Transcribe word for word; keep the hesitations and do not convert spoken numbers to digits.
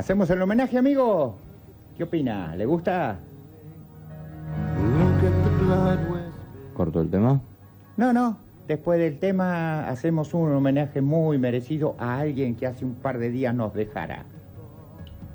¿Hacemos el homenaje, amigo? ¿Qué opina? ¿Le gusta? ¿Cortó el tema? No, no. Después del tema hacemos un homenaje muy merecido a alguien que hace un par de días nos dejara.